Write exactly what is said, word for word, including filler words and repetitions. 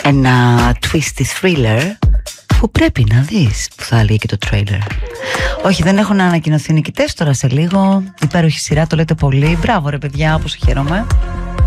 Ένα twisty thriller που πρέπει να δεις, που θα λέει και το trailer. Όχι, δεν έχουν ανακοινωθεί νικητές τώρα σε λίγο. Υπέροχη σειρά, το λέτε πολύ. Μπράβο ρε παιδιά, όπως χαίρομαι.